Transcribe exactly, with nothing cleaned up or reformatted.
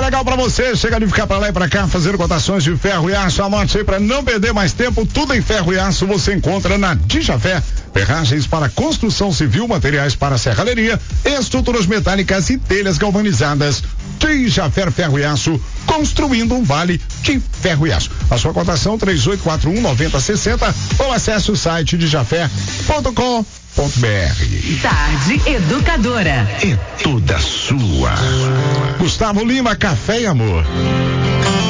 legal pra você, chega de ficar pra lá e pra cá fazendo cotações de ferro e aço. Anote aí pra não perder mais tempo, tudo em ferro e aço você encontra na Dijafé. Ferragens para construção civil, materiais para serralheria, estruturas metálicas e telhas galvanizadas. Dijafé Ferro e Aço, construindo um vale de ferro e aço. A sua cotação três oito quatro um nove zero seis zero ou acesse o site dijafé ponto com ponto br. Tarde Educadora. É toda sua. Gustavo Lima, Café e Amor.